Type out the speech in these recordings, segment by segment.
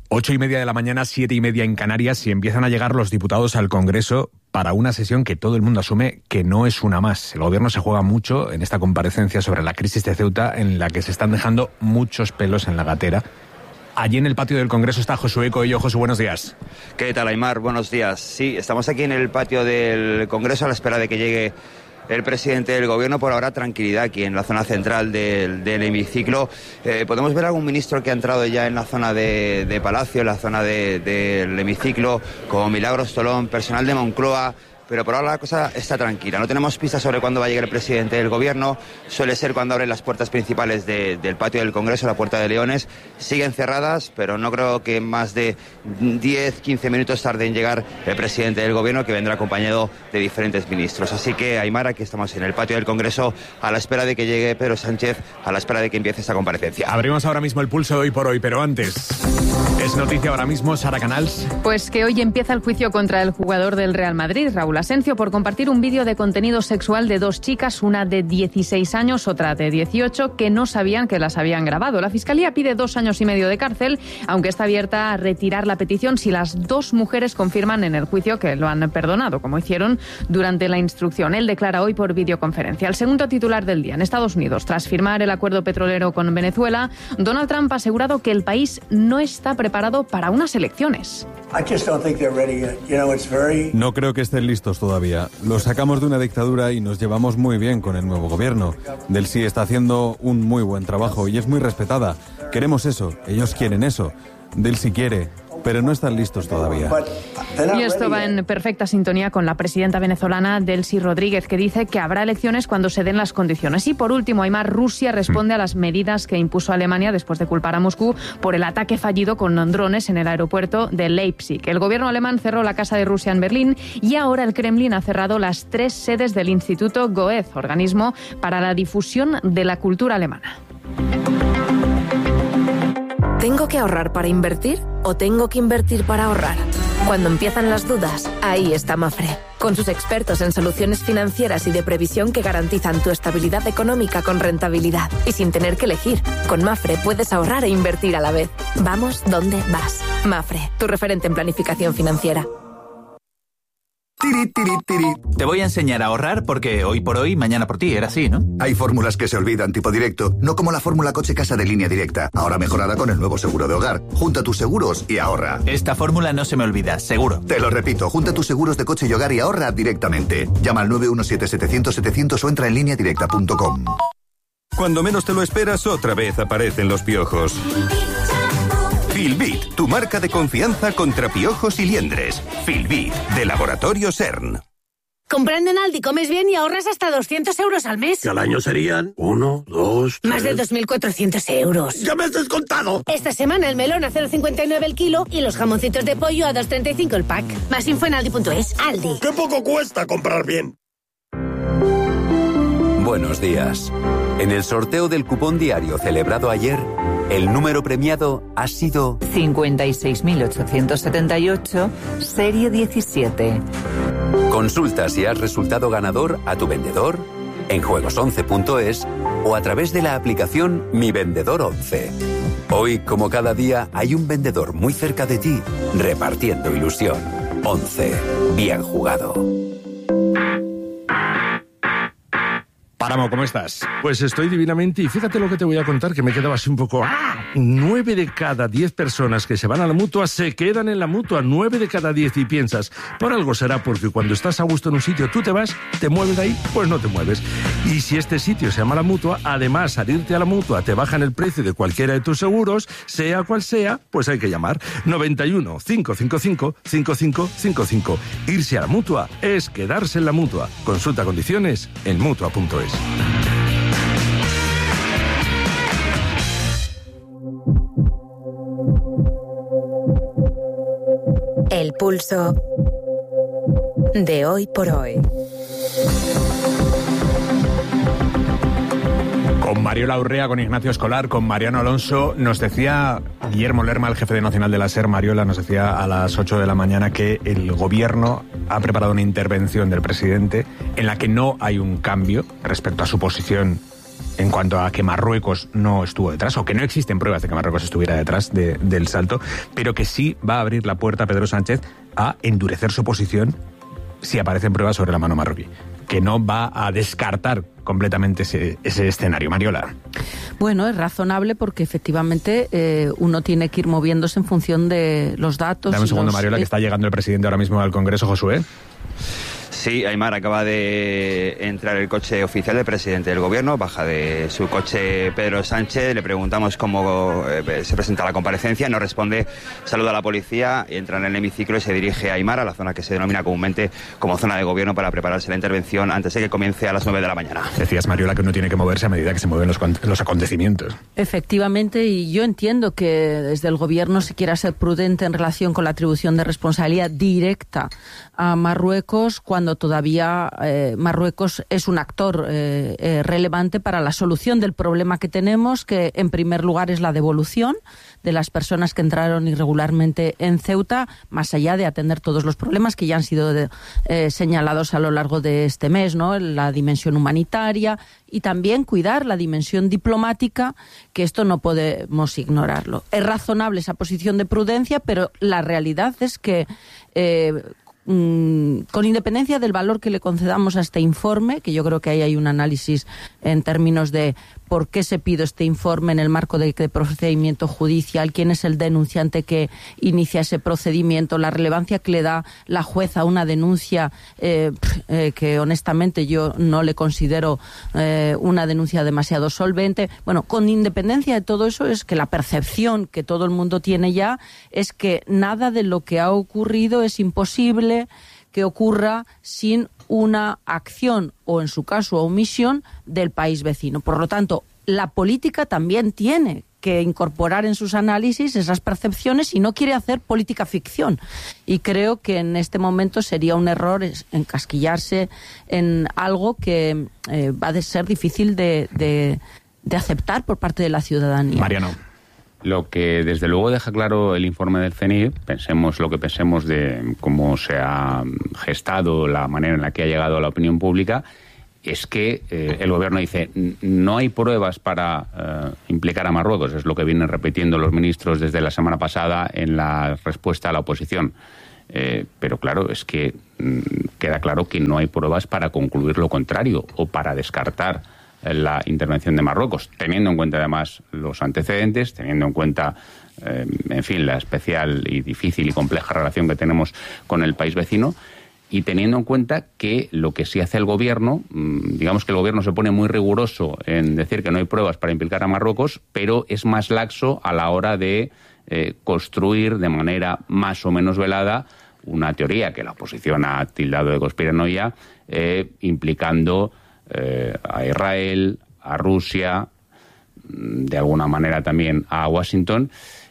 8:30 de la mañana, 7:30 en Canarias, y empiezan a llegar los diputados al Congreso para una sesión que todo el mundo asume que no es una más. El Gobierno se juega mucho en esta comparecencia sobre la crisis de Ceuta, en la que se están dejando muchos pelos en la gatera. Allí en el patio del Congreso está Josué Coello. Josu, buenos días. ¿Qué tal, Aimar? Buenos días. Sí, estamos aquí en el patio del Congreso a la espera de que llegue el presidente del Gobierno. Por ahora, tranquilidad aquí en la zona central del hemiciclo. Podemos ver a algún ministro que ha entrado ya en la zona de Palacio, en la zona del hemiciclo, como Milagros Tolón, personal de Moncloa. Pero por ahora la cosa está tranquila. No tenemos pistas sobre cuándo va a llegar el presidente del Gobierno. Suele ser cuando abren las puertas principales del patio del Congreso, la Puerta de Leones. Siguen cerradas, pero no creo que más de 10-15 minutos tarde en llegar el presidente del Gobierno, que vendrá acompañado de diferentes ministros. Así que, Aimar, aquí estamos en el patio del Congreso a la espera de que llegue Pedro Sánchez, a la espera de que empiece esta comparecencia. Abrimos ahora mismo el pulso de Hoy por Hoy, pero antes, es noticia ahora mismo, Sara Canals. Pues que hoy empieza el juicio contra el jugador del Real Madrid, Raúl Asencio, por compartir un vídeo de contenido sexual de dos chicas, una de 16 años, otra de 18, que no sabían que las habían grabado. La Fiscalía pide 2 años y medio de cárcel, aunque está abierta a retirar la petición si las dos mujeres confirman en el juicio que lo han perdonado, como hicieron durante la instrucción. Él declara hoy por videoconferencia. El segundo titular del día: en Estados Unidos, tras firmar el acuerdo petrolero con Venezuela, Donald Trump ha asegurado que el país no está preparado para unas elecciones. No creo que estén listos todavía. Los sacamos de una dictadura y nos llevamos muy bien con el nuevo gobierno. Delcy está haciendo un muy buen trabajo y es muy respetada. Queremos eso, ellos quieren eso. Delcy quiere, pero no están listos todavía. Y esto va en perfecta sintonía con la presidenta venezolana Delcy Rodríguez, que dice que habrá elecciones cuando se den las condiciones. Y por último, Aimar, Rusia responde a las medidas que impuso Alemania después de culpar a Moscú por el ataque fallido con drones en el aeropuerto de Leipzig. El gobierno alemán cerró la Casa de Rusia en Berlín y ahora el Kremlin ha cerrado las 3 sedes del Instituto Goethe, organismo para la difusión de la cultura alemana. ¿Tengo que ahorrar para invertir o tengo que invertir para ahorrar? Cuando empiezan las dudas, ahí está Mafre, con sus expertos en soluciones financieras y de previsión que garantizan tu estabilidad económica con rentabilidad y sin tener que elegir. Con Mafre puedes ahorrar e invertir a la vez. Vamos donde vas. Mafre, tu referente en planificación financiera. Tiri, tiri, tiri. Te voy a enseñar a ahorrar porque hoy por hoy, mañana por ti, era así, ¿no? Hay fórmulas que se olvidan, tipo directo, no como la fórmula coche casa de Línea Directa, ahora mejorada con el nuevo seguro de hogar. Junta tus seguros y ahorra. Esta fórmula no se me olvida, seguro. Te lo repito, junta tus seguros de coche y hogar y ahorra directamente. Llama al 917-700-700 o entra en lineadirecta.com. Cuando menos te lo esperas, otra vez aparecen los piojos. Filbit, tu marca de confianza contra piojos y liendres. Filbit, de Laboratorio CERN. Comprando en Aldi comes bien y ahorras hasta 200 euros al mes. Que al año serían 1, 2, 3... Más de 2.400 euros. ¡Ya me has descontado! Esta semana el melón a 0,59 el kilo y los jamoncitos de pollo a 2,35 el pack. Más info en Aldi.es. Aldi. ¡Qué poco cuesta comprar bien! Buenos días. En el sorteo del cupón diario celebrado ayer, el número premiado ha sido 56.878, serie 17. Consulta si has resultado ganador a tu vendedor, en juegos11.es o a través de la aplicación Mi Vendedor 11. Hoy, como cada día, hay un vendedor muy cerca de ti, repartiendo ilusión. 11. Bien jugado. Páramo, ¿cómo estás? Pues estoy divinamente y fíjate lo que te voy a contar, que me quedaba así un poco... 9 de cada 10 personas que se van a la Mutua se quedan en la Mutua, 9 de cada 10, y piensas, por algo será, porque cuando estás a gusto en un sitio tú te vas, te mueves de ahí, pues no te mueves. Y si este sitio se llama la Mutua, además al irte a la Mutua te bajan el precio de cualquiera de tus seguros, sea cual sea, pues hay que llamar 91 555 5555. Irse a la Mutua es quedarse en la Mutua. Consulta condiciones en Mutua.es. El pulso de Hoy por Hoy. Con Mariola Urrea, con Ignacio Escolar, con Mariano Alonso. Nos decía Guillermo Lerma, el jefe nacional de la SER, Mariola, nos decía a las 8 de la mañana que el gobierno ha preparado una intervención del presidente en la que no hay un cambio respecto a su posición en cuanto a que Marruecos no estuvo detrás, o que no existen pruebas de que Marruecos estuviera detrás del salto, pero que sí va a abrir la puerta a Pedro Sánchez a endurecer su posición si aparecen pruebas sobre la mano marroquí, que no va a descartar completamente ese escenario. Mariola. Bueno, es razonable porque efectivamente uno tiene que ir moviéndose en función de los datos. Dame un segundo, Mariola, que está llegando el presidente ahora mismo al Congreso, Josué. Sí, Aimar, acaba de entrar el coche oficial del presidente del gobierno, baja de su coche Pedro Sánchez, le preguntamos cómo se presenta la comparecencia, nos responde, saluda a la policía, entra en el hemiciclo y se dirige a Aimar, a la zona que se denomina comúnmente como zona de gobierno, para prepararse la intervención antes de que comience a las 9 de la mañana. Decías, Mariola, que uno tiene que moverse a medida que se mueven los acontecimientos. Efectivamente, y yo entiendo que desde el gobierno se quiera ser prudente en relación con la atribución de responsabilidad directa a Marruecos, cuando todavía Marruecos es un actor relevante para la solución del problema que tenemos, que en primer lugar es la devolución de las personas que entraron irregularmente en Ceuta, más allá de atender todos los problemas que ya han sido señalados a lo largo de este mes, ¿no? La dimensión humanitaria y también cuidar la dimensión diplomática, que esto no podemos ignorarlo. Es razonable esa posición de prudencia, pero la realidad es que con independencia del valor que le concedamos a este informe, que yo creo que ahí hay un análisis en términos de por qué se pide este informe en el marco de procedimiento judicial, quién es el denunciante que inicia ese procedimiento, la relevancia que le da la jueza a una denuncia que honestamente yo no le considero una denuncia demasiado solvente. Bueno, con independencia de todo eso, es que la percepción que todo el mundo tiene ya es que nada de lo que ha ocurrido es imposible que ocurra sin una acción o, en su caso, omisión del país vecino. Por lo tanto, la política también tiene que incorporar en sus análisis esas percepciones y no quiere hacer política ficción. Y creo que en este momento sería un error encasquillarse en algo que va a ser difícil de aceptar por parte de la ciudadanía. Mariano. Lo que desde luego deja claro el informe del CNI, pensemos lo que pensemos de cómo se ha gestado, la manera en la que ha llegado a la opinión pública, es que el gobierno dice no hay pruebas para implicar a Marruecos, es lo que vienen repitiendo los ministros desde la semana pasada en la respuesta a la oposición. Pero claro, es que queda claro que no hay pruebas para concluir lo contrario o para descartar la intervención de Marruecos, teniendo en cuenta además los antecedentes, teniendo en cuenta, en fin, la especial y difícil y compleja relación que tenemos con el país vecino, y teniendo en cuenta que lo que sí hace el gobierno, digamos que el gobierno se pone muy riguroso en decir que no hay pruebas para implicar a Marruecos, pero es más laxo a la hora de construir de manera más o menos velada una teoría que la oposición ha tildado de conspiranoia, implicando a Israel, a Rusia, de alguna manera también a Washington.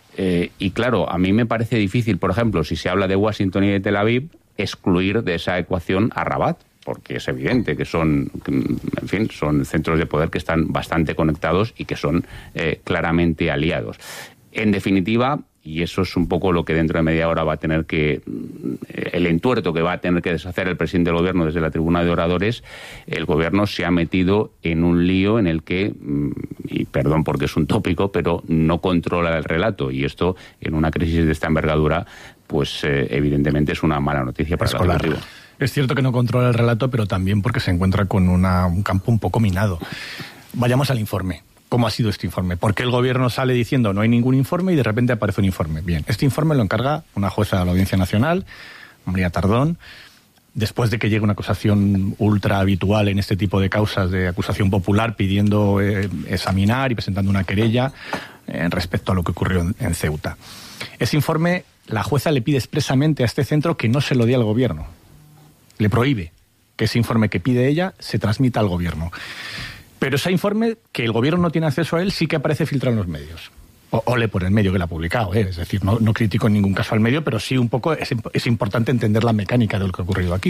Y claro, a mí me parece difícil, por ejemplo, si se habla de Washington y de Tel Aviv, excluir de esa ecuación a Rabat, porque es evidente que son, en fin, son centros de poder que están bastante conectados y que son claramente aliados. En definitiva, y eso es un poco lo que dentro de media hora va a tener que, el entuerto que va a tener que deshacer el presidente del gobierno desde la tribuna de oradores, el gobierno se ha metido en un lío en el que, y perdón porque es un tópico, pero no controla el relato, y esto en una crisis de esta envergadura, pues evidentemente es una mala noticia para el Ejecutivo. Es cierto que no controla el relato, pero también porque se encuentra con un campo un poco minado. Vayamos al informe. ¿Cómo ha sido este informe? ¿Por qué el gobierno sale diciendo no hay ningún informe y de repente aparece un informe? Bien, este informe lo encarga una jueza de la Audiencia Nacional, María Tardón, después de que llegue una acusación ultra habitual en este tipo de causas de acusación popular, pidiendo examinar y presentando una querella respecto a lo que ocurrió en Ceuta. Ese informe, la jueza le pide expresamente a este centro que no se lo dé al gobierno. Le prohíbe que ese informe que pide ella se transmita al gobierno. Pero ese informe, que el gobierno no tiene acceso a él, sí que aparece filtrado en los medios. Ole por el medio que lo ha publicado, es decir, no critico en ningún caso al medio, pero sí un poco es importante entender la mecánica de lo que ha ocurrido aquí.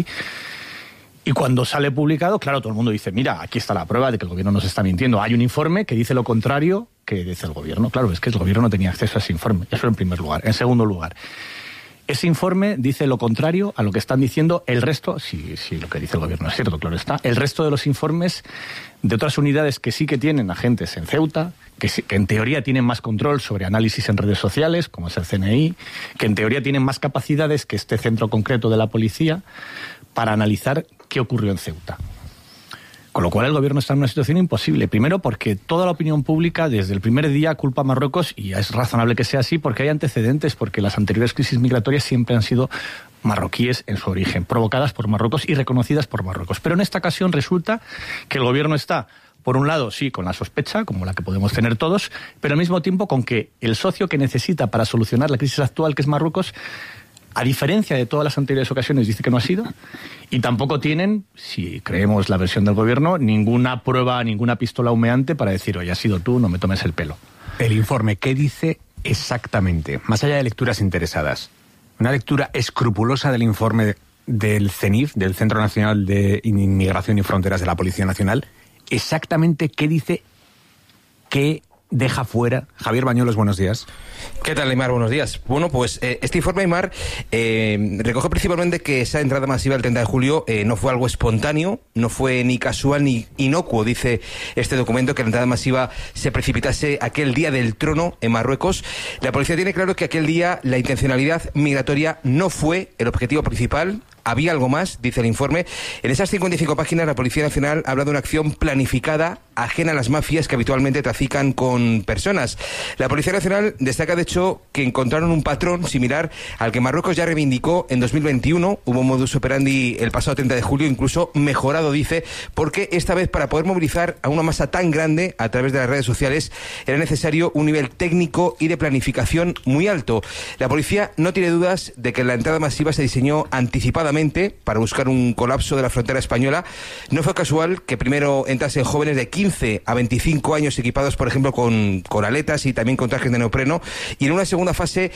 Y cuando sale publicado, claro, todo el mundo dice, mira, aquí está la prueba de que el gobierno nos está mintiendo. Hay un informe que dice lo contrario que dice el gobierno. Claro, es que el gobierno no tenía acceso a ese informe. Eso en primer lugar. En segundo lugar, Ese informe dice lo contrario a lo que están diciendo el resto, si lo que dice el gobierno es cierto, claro está, el resto de los informes de otras unidades que sí que tienen agentes en Ceuta, que en teoría tienen más control sobre análisis en redes sociales, como es el CNI, que en teoría tienen más capacidades que este centro concreto de la policía para analizar qué ocurrió en Ceuta. Con lo cual el gobierno está en una situación imposible. Primero porque toda la opinión pública desde el primer día culpa a Marruecos, y es razonable que sea así porque hay antecedentes, porque las anteriores crisis migratorias siempre han sido marroquíes en su origen, provocadas por Marruecos y reconocidas por Marruecos. Pero en esta ocasión resulta que el gobierno está, por un lado, sí, con la sospecha, como la que podemos tener todos, pero al mismo tiempo con que el socio que necesita para solucionar la crisis actual, que es Marruecos, a diferencia de todas las anteriores ocasiones, dice que no ha sido, y tampoco tienen, si creemos la versión del gobierno, ninguna prueba, ninguna pistola humeante para decir, oye, has sido tú, no me tomes el pelo. El informe, ¿qué dice exactamente? Más allá de lecturas interesadas, una lectura escrupulosa del informe del CENIF, del Centro Nacional de Inmigración y Fronteras de la Policía Nacional, exactamente qué dice, qué deja fuera. Javier Bañuelos, buenos días. ¿Qué tal, Aymar? Buenos días. Bueno, pues este informe, Aymar, recoge principalmente que esa entrada masiva el 30 de julio no fue algo espontáneo, no fue ni casual ni inocuo, dice este documento, que la entrada masiva se precipitase aquel día del trono en Marruecos. La policía tiene claro que aquel día la intencionalidad migratoria no fue el objetivo principal. Había algo más, dice el informe. En esas 55 páginas la Policía Nacional habla de una acción planificada, ajena a las mafias que habitualmente trafican con personas. La Policía Nacional destaca, de hecho, que encontraron un patrón similar al que Marruecos ya reivindicó en 2021. Hubo un modus operandi el pasado 30 de julio, incluso mejorado, dice, porque esta vez, para poder movilizar a una masa tan grande a través de las redes sociales, era necesario un nivel técnico y de planificación muy alto. La policía no tiene dudas de que la entrada masiva se diseñó anticipadamente para buscar un colapso de la frontera española. No fue casual que primero entrasen jóvenes de 15 a 25 años equipados, por ejemplo, con aletas y también con trajes de neopreno, y en una segunda fase,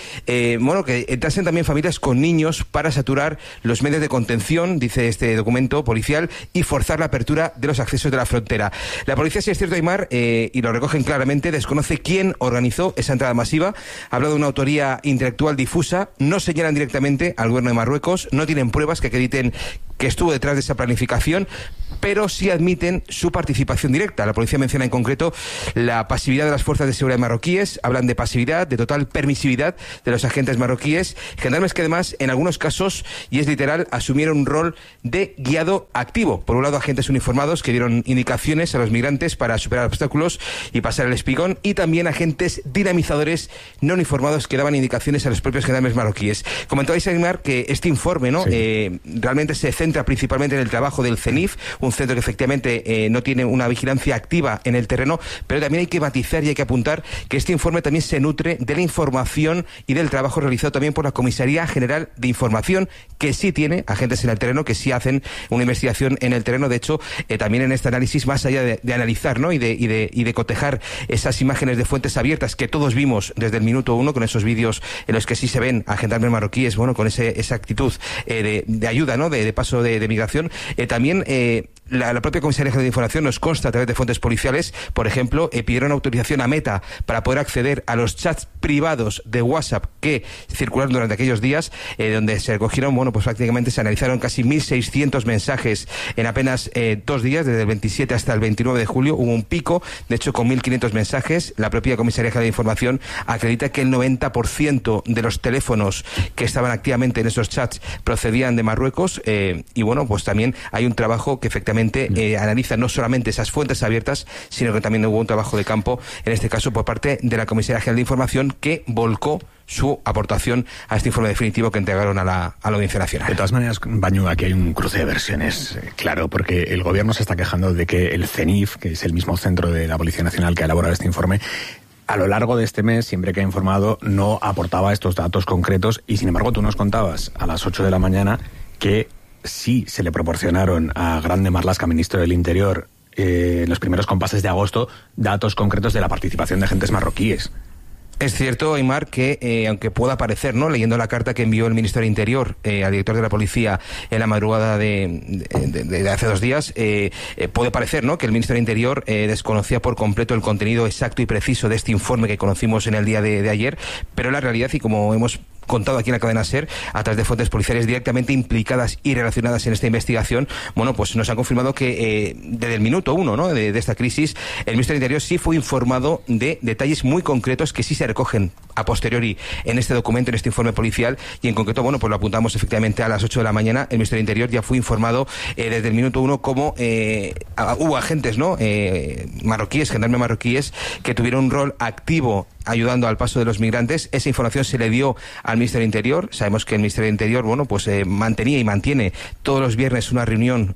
que entrasen también familias con niños para saturar los medios de contención, dice este documento policial, y forzar la apertura de los accesos de la frontera. La policía, si es cierto, Aymar, y lo recogen claramente, desconoce quién organizó esa entrada masiva. Habla de una autoría intelectual difusa, no señalan directamente al gobierno de Marruecos, no tienen pruebas que acrediten que estuvo detrás de esa planificación, pero sí admiten su participación directa. La policía menciona en concreto la pasividad de las fuerzas de seguridad marroquíes, hablan de pasividad, de total permisividad de los agentes marroquíes, gendarmes que además en algunos casos, y es literal, asumieron un rol de guiado activo. Por un lado, agentes uniformados que dieron indicaciones a los migrantes para superar obstáculos y pasar el espigón, y también agentes dinamizadores no uniformados que daban indicaciones a los propios gendarmes marroquíes. Comentabais, Aymar, que este informe, ¿no? Sí. Realmente se centra principalmente en el trabajo del CENIF, un centro que efectivamente no tiene una vigilancia activa en el terreno, pero también hay que matizar y hay que apuntar que este informe también se nutre de la información y del trabajo realizado también por la Comisaría General de Información, que sí tiene agentes en el terreno, que sí hacen una investigación en el terreno. De hecho, también en este análisis, más allá de analizar, ¿no? y de cotejar esas imágenes de fuentes abiertas que todos vimos desde el minuto uno, con esos vídeos en los que sí se ven a gendarmes marroquíes, bueno, con esa actitud de ayuda, ¿no? De paso de migración, también la propia Comisaría General de Información nos consta a través de fuentes policiales, por ejemplo, pidieron autorización a Meta para poder acceder a los chats privados de WhatsApp que circularon durante aquellos días, donde se recogieron, bueno, pues prácticamente se analizaron casi 1.600 mensajes en apenas 2 días, desde el 27 hasta el 29 de julio. Hubo un pico, de hecho, con 1.500 mensajes. La propia Comisaría General de Información acredita que el 90% de los teléfonos que estaban activamente en esos chats procedían de Marruecos, y bueno, pues también hay un trabajo que efectivamente analiza no solamente esas fuentes abiertas, sino que también hubo un trabajo de campo, en este caso por parte de la Comisaría General de Información, que volcó su aportación a este informe definitivo que entregaron a la Audiencia Nacional. De todas maneras, Bañu, aquí hay un cruce de versiones, claro, porque el gobierno se está quejando de que el CENIF, que es el mismo centro de la Policía Nacional que ha elaborado este informe, a lo largo de este mes, siempre que ha informado, no aportaba estos datos concretos, y sin embargo tú nos contabas a las 8 de la mañana que sí se le proporcionaron a Grande Marlaska, ministro del Interior, en los primeros compases de agosto, datos concretos de la participación de agentes marroquíes. Es cierto, Aymar, que aunque pueda parecer, ¿no?, leyendo la carta que envió el ministro del Interior al director de la policía en la madrugada de hace 2 días, puede parecer, ¿no?, que el ministro del Interior desconocía por completo el contenido exacto y preciso de este informe que conocimos en el día de ayer, pero la realidad, y como hemos contado aquí en la cadena SER, a través de fuentes policiales directamente implicadas y relacionadas en esta investigación, bueno, pues nos han confirmado que desde el minuto 1, ¿no?, de esta crisis, el Ministerio del Interior sí fue informado de detalles muy concretos que sí se recogen a posteriori en este documento, en este informe policial, y en concreto, bueno, pues lo apuntamos efectivamente a las 8 de la mañana. El Ministerio del Interior ya fue informado desde el minuto 1 como hubo agentes, ¿no?, marroquíes, gendarmes marroquíes, que tuvieron un rol activo ayudando al paso de los migrantes. Esa información se le dio al Ministerio del Interior. Sabemos que el Ministerio del Interior, bueno, pues mantenía y mantiene todos los viernes una reunión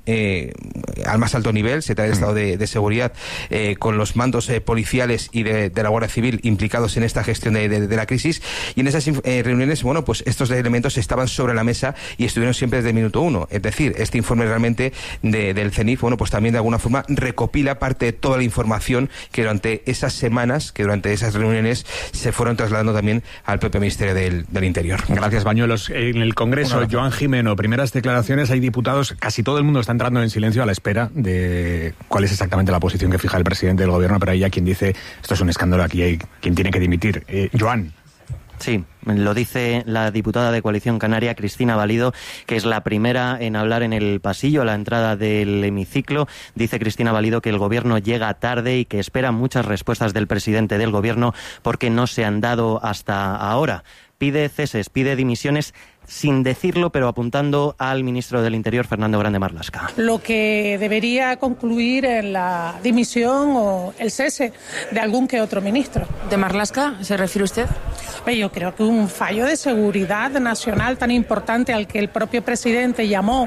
al más alto nivel, se trae el estado de seguridad con los mandos policiales y de la Guardia Civil implicados en esta gestión de la crisis, y en esas reuniones, bueno, pues estos elementos estaban sobre la mesa y estuvieron siempre desde el minuto 1. Es decir, este informe realmente del CENIF, bueno, pues también de alguna forma recopila parte de toda la información que durante esas semanas, que durante esas reuniones se fueron trasladando también al propio Ministerio del Interior. Gracias, Bañuelos. En el Congreso, Joan Gimeno, primeras declaraciones. Hay diputados, casi todo el mundo está entrando en silencio a la espera de cuál es exactamente la posición que fija el presidente del gobierno, pero hay ya quien dice, esto es un escándalo, aquí hay quien tiene que dimitir. Joan. Sí, lo dice la diputada de Coalición Canaria, Cristina Valido, que es la primera en hablar en el pasillo a la entrada del hemiciclo. Dice Cristina Valido que el gobierno llega tarde y que espera muchas respuestas del presidente del gobierno porque no se han dado hasta ahora. Pide ceses, pide dimisiones, sin decirlo, pero apuntando al ministro del Interior, Fernando Grande Marlaska. Lo que debería concluir en la dimisión o el cese de algún que otro ministro. ¿De Marlaska se refiere usted? Yo creo que un fallo de seguridad nacional tan importante al que el propio presidente llamó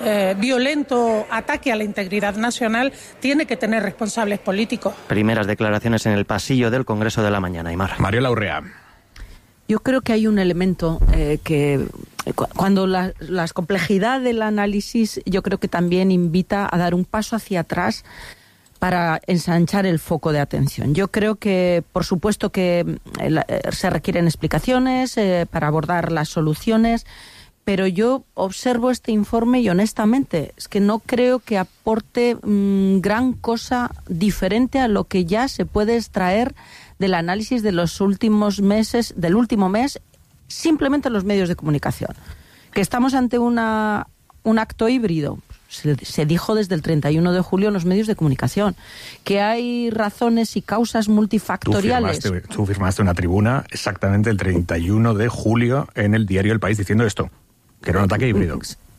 violento ataque a la integridad nacional tiene que tener responsables políticos. Primeras declaraciones en el pasillo del Congreso de la mañana, Aymar. Mario Urrea. Yo creo que hay un elemento que cuando la complejidad del análisis, yo creo que también invita a dar un paso hacia atrás para ensanchar el foco de atención. Yo creo que, por supuesto, que se requieren explicaciones para abordar las soluciones, pero yo observo este informe y honestamente es que no creo que aporte gran cosa diferente a lo que ya se puede extraer del análisis de los últimos meses, del último mes, simplemente en los medios de comunicación. Que estamos ante un acto híbrido, se dijo desde el 31 de julio en los medios de comunicación. Que hay razones y causas multifactoriales. Tú firmaste una tribuna exactamente el 31 de julio en el diario El País diciendo esto, que era un ataque híbrido.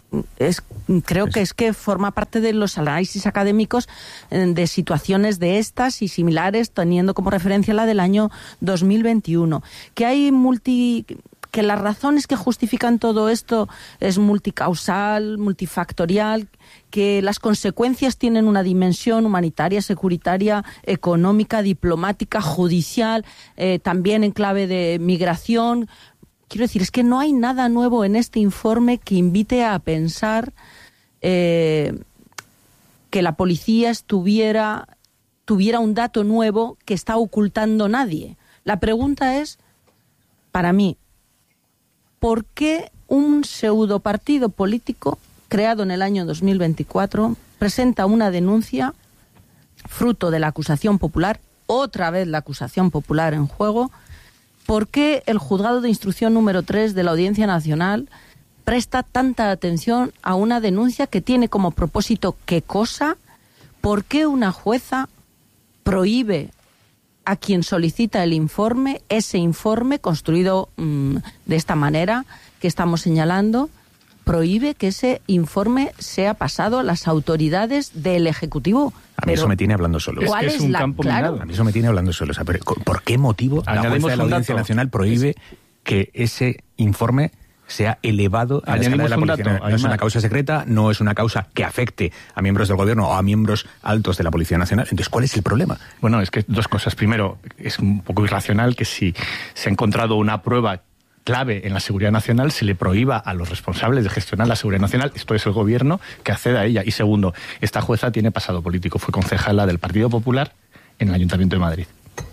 Creo que forma parte de los análisis académicos de situaciones de estas y similares, teniendo como referencia la del año 2021. Que hay que las razones que justifican todo esto es multicausal, multifactorial, que las consecuencias tienen una dimensión humanitaria, securitaria, económica, diplomática, judicial, también en clave de migración. Quiero decir, es que no hay nada nuevo en este informe que invite a pensar que la policía tuviera un dato nuevo que está ocultando nadie. La pregunta es, para mí, ¿por qué un pseudo partido político creado en el año 2024 presenta una denuncia fruto de la acusación popular, otra vez la acusación popular en juego? ¿Por qué el juzgado de instrucción número 3 de la Audiencia Nacional presta tanta atención a una denuncia que tiene como propósito qué cosa? ¿Por qué una jueza prohíbe a quien solicita el informe, ese informe construido de esta manera que estamos señalando, prohíbe que ese informe sea pasado a las autoridades del Ejecutivo? A mí eso me tiene hablando solo. ¿Cuál es un campo minado? A mí eso me tiene hablando solo. O sea, ¿por qué motivo la jueza de la Audiencia Nacional prohíbe que ese informe sea elevado a la escala de la Policía Nacional? No es una causa secreta, no es una causa que afecte a miembros del gobierno o a miembros altos de la Policía Nacional. Entonces, ¿cuál es el problema? Bueno, es que dos cosas. Primero, es un poco irracional que si se ha encontrado una prueba clave en la seguridad nacional se le prohíba a los responsables de gestionar la seguridad nacional, esto es el gobierno, que acceda a ella. Y segundo, esta jueza tiene pasado político, fue concejala del Partido Popular en el Ayuntamiento de Madrid.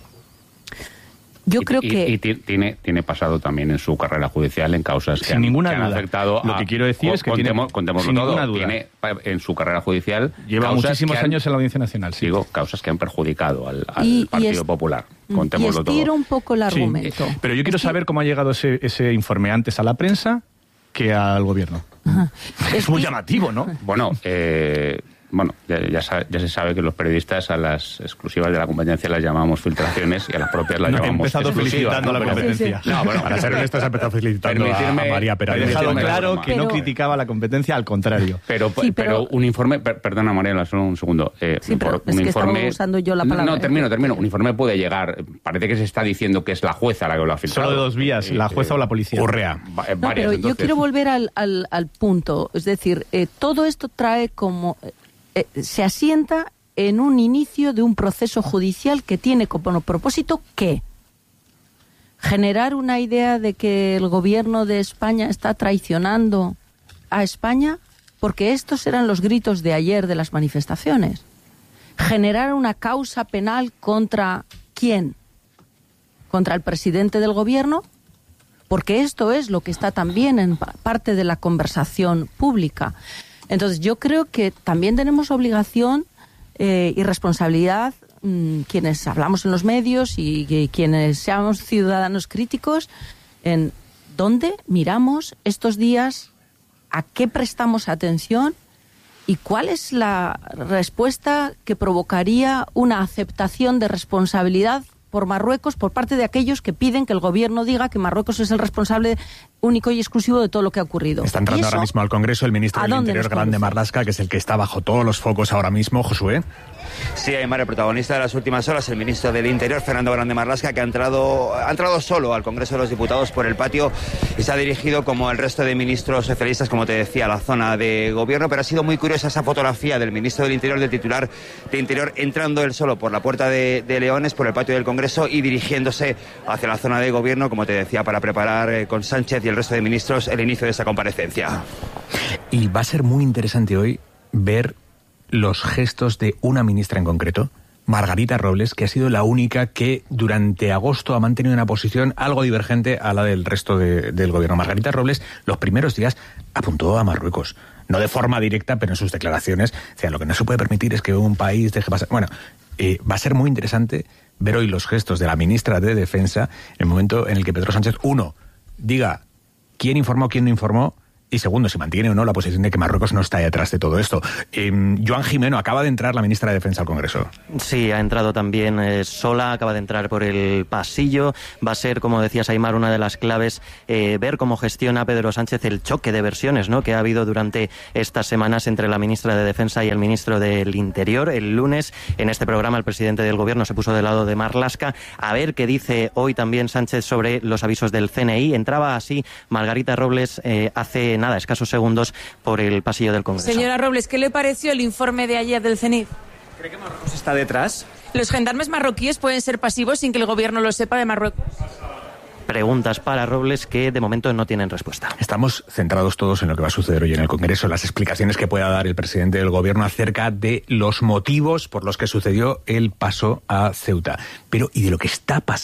Yo creo que... Y tiene pasado también en su carrera judicial en causas que, sin ninguna que han duda. afectado Lo que quiero decir es que contémoslo sin todo. ninguna duda. Tiene en su carrera judicial lleva muchísimos años en la Audiencia Nacional. Sí. Digo, causas que han perjudicado al y Partido Popular. contémoslo y estiro todo. un poco el argumento. Pero yo quiero saber cómo ha llegado ese informe antes a la prensa que al gobierno. Es muy llamativo, ¿no? Bueno, ya se sabe que los periodistas a las exclusivas de la competencia las llamamos filtraciones y a las propias las llamamos exclusivas. He empezado felicitando a la competencia. No, bueno, para ser honestos, he empezado felicitando a María, pero ha dejado claro que no criticaba la competencia, al contrario. Pero un informe... Perdona, Mariela, solo un segundo. Pero un es que informe, estaba usando yo la palabra. No, termino. Un informe puede llegar... Parece que se está diciendo que es la jueza la que lo ha filtrado. Solo de dos vías, la jueza o la policía. Urrea. Pero yo quiero volver al punto. Es decir, todo esto trae como... se asienta en un inicio de un proceso judicial que tiene como propósito ¿qué? Generar una idea de que el gobierno de España está traicionando a España, porque estos eran los gritos de ayer de las manifestaciones. Generar una causa penal contra ¿quién? Contra el presidente del gobierno, porque esto es lo que está también en parte de la conversación pública. Entonces, yo creo que también tenemos obligación y responsabilidad, quienes hablamos en los medios y quienes seamos ciudadanos críticos, en dónde miramos estos días, a qué prestamos atención y cuál es la respuesta que provocaría una aceptación de responsabilidad por Marruecos por parte de aquellos que piden que el gobierno diga que Marruecos es el responsable único y exclusivo de todo lo que ha ocurrido. Está entrando ahora mismo al Congreso el ministro del Interior, Grande Marlaska, que es el que está bajo todos los focos ahora mismo. Josué. Sí, Aymar, el protagonista de las últimas horas, el ministro del Interior, Fernando Grande Marlaska, que ha entrado solo al Congreso de los Diputados por el patio y se ha dirigido, como el resto de ministros socialistas, como te decía, a la zona de gobierno, pero ha sido muy curiosa esa fotografía del ministro del Interior, del titular de Interior, entrando él solo por la Puerta de Leones, por el patio del Congreso y dirigiéndose hacia la zona de gobierno, como te decía, para preparar con Sánchez y el resto de ministros el inicio de esa comparecencia. Y va a ser muy interesante hoy ver los gestos de una ministra en concreto, Margarita Robles, que ha sido la única que durante agosto ha mantenido una posición algo divergente a la del resto del gobierno. Margarita Robles, los primeros días, apuntó a Marruecos. No de forma directa, pero en sus declaraciones. O sea, lo que no se puede permitir es que un país deje pasar... Bueno, va a ser muy interesante ver hoy los gestos de la ministra de Defensa en el momento en el que Pedro Sánchez, uno, diga quién informó, quién no informó, y segundo, si mantiene o no la posición de que Marruecos no está detrás de todo esto. Joan Gimeno, acaba de entrar la ministra de Defensa al Congreso. Sí, ha entrado también sola, acaba de entrar por el pasillo. Va a ser, como decías, Aymar, una de las claves ver cómo gestiona Pedro Sánchez el choque de versiones, ¿no?, que ha habido durante estas semanas entre la ministra de Defensa y el ministro del Interior. El lunes, en este programa, el presidente del Gobierno se puso del lado de Marlaska. A ver qué dice hoy también Sánchez sobre los avisos del CNI. Entraba así Margarita Robles hace nada, escasos segundos, por el pasillo del Congreso. Señora Robles, ¿qué le pareció el informe de ayer del CNI? ¿Cree que Marruecos está detrás? ¿Los gendarmes marroquíes pueden ser pasivos sin que el gobierno lo sepa de Marruecos? Preguntas para Robles que de momento no tienen respuesta. Estamos centrados todos en lo que va a suceder hoy en el Congreso, las explicaciones que pueda dar el presidente del gobierno acerca de los motivos por los que sucedió el paso a Ceuta. Pero, ¿y de lo que está pasando?